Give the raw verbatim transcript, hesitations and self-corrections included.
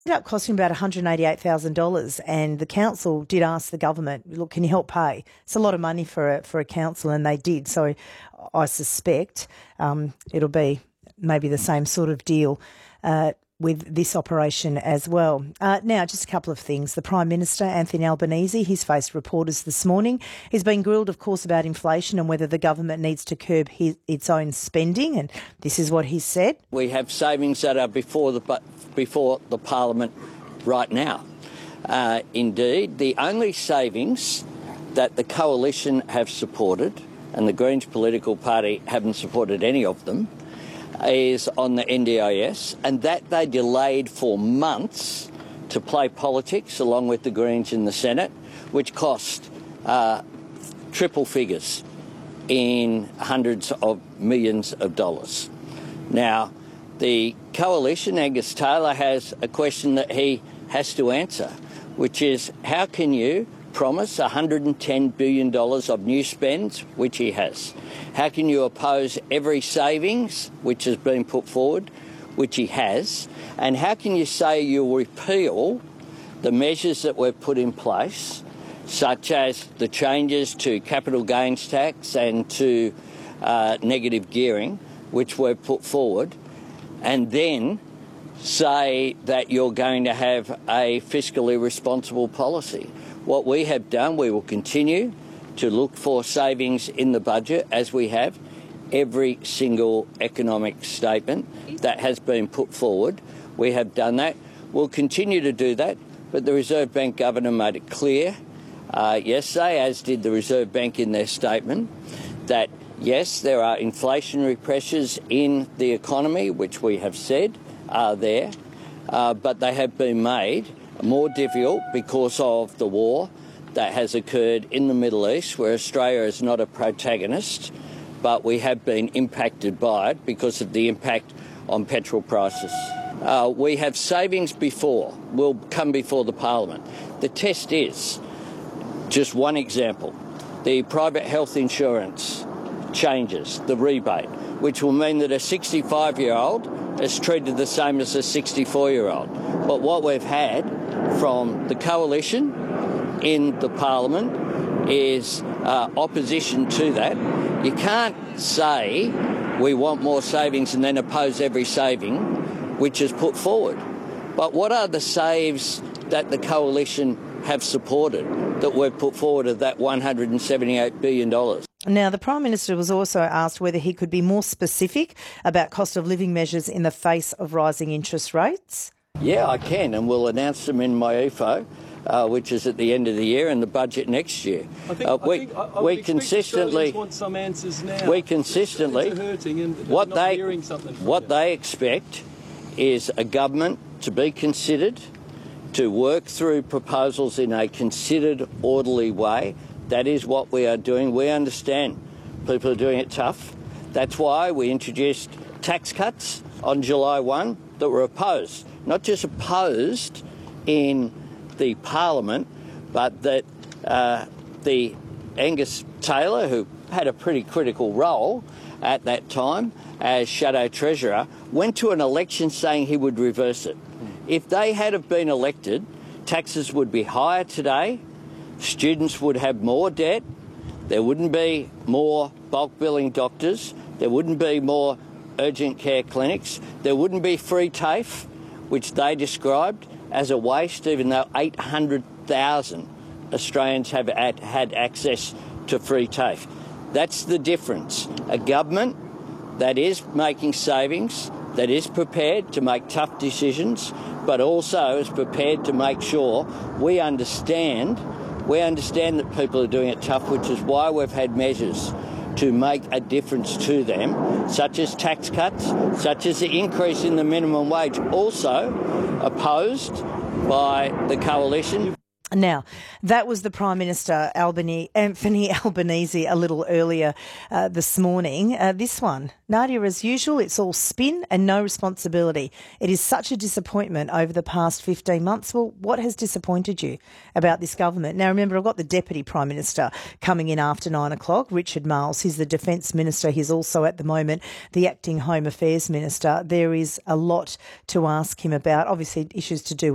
ended up costing about one hundred eighty-eight thousand dollars, and the council did ask the government, look, can you help pay? It's a lot of money for a, for a council, and they did. So I suspect um, it'll be maybe the same sort of deal uh, with this operation as well. Uh, now, just a couple of things. The Prime Minister, Anthony Albanese, he's faced reporters this morning. He's been grilled, of course, about inflation and whether the government needs to curb his, its own spending, and this is what he said. We have savings that are before the before the Parliament right now. Uh, indeed, the only savings that the Coalition have supported, and the Greens political party haven't supported any of them, is on the N D I S, and that they delayed for months to play politics along with the Greens in the Senate, which cost uh, triple figures in hundreds of millions of dollars. Now, the Coalition, Angus Taylor, has a question that he has to answer, which is how can you promise one hundred ten billion dollars of new spends, which he has? How can you oppose every savings which has been put forward, which he has? And how can you say you'll repeal the measures that we've put in place, such as the changes to capital gains tax and to uh, negative gearing, which we've put forward, and then say that you're going to have a fiscally responsible policy? What we have done, we will continue to look for savings in the budget, as we have every single economic statement that has been put forward. We have done that. We'll continue to do that, but the Reserve Bank Governor made it clear uh, yesterday, as did the Reserve Bank in their statement, that yes, there are inflationary pressures in the economy, which we have said are there, uh, but they have been made more difficult because of the war that has occurred in the Middle East, where Australia is not a protagonist, but we have been impacted by it because of the impact on petrol prices. Uh, we have savings before, will come before the Parliament. The test is, just one example, the private health insurance changes, the rebate, which will mean that a sixty-five-year-old is treated the same as a sixty-four-year-old. But what we've had from the Coalition in the Parliament is uh, opposition to that. You can't say we want more savings and then oppose every saving which is put forward. But what are the saves that the Coalition have supported that we've put forward of that one hundred seventy-eight billion dollars? Now, the Prime Minister was also asked whether he could be more specific about cost of living measures in the face of rising interest rates. Yeah, I can, and we'll announce them in my E F O, uh, which is at the end of the year, and the budget next year. I think, uh, I we think, I, I we consistently want some answers now. We consistently it's hurting and what not they hearing something from what you. they expect is a government to be considered, to work through proposals in a considered, orderly way. That is what we are doing. We understand people are doing it tough. That's why we introduced tax cuts on July first that were opposed. Not just opposed in the Parliament, but that uh, the Angus Taylor, who had a pretty critical role at that time as Shadow Treasurer, went to an election saying he would reverse it. If they had have been elected, taxes would be higher today, students would have more debt, there wouldn't be more bulk billing doctors, there wouldn't be more urgent care clinics, there wouldn't be free TAFE, which they described as a waste, even though eight hundred thousand Australians have had, had access to free TAFE. That's the difference. A government that is making savings, that is prepared to make tough decisions, but also is prepared to make sure we understand, we understand that people are doing it tough, which is why we've had measures to make a difference to them, such as tax cuts, such as the increase in the minimum wage, also opposed by the Coalition. Now, that was the Prime Minister, Albany, Anthony Albanese, a little earlier uh, this morning. Uh, this one, Nadia, as usual, it's all spin and no responsibility. It is such a disappointment over the past fifteen months. Well, what has disappointed you about this government? Now, remember, I've got the Deputy Prime Minister coming in after nine o'clock, Richard Marles. He's the Defence Minister. He's also, at the moment, the Acting Home Affairs Minister. There is a lot to ask him about, obviously issues to do with